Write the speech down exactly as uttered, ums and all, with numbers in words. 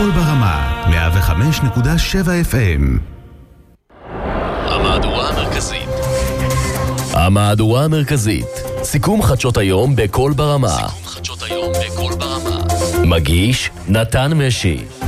קול ברמה, מאה וחמש נקודה שבע אף אם. המהדורה המרכזית. המהדורה המרכזית. סיכום חדשות היום בקול ברמה. סיכום חדשות היום בקול ברמה. מגיש נתן משי.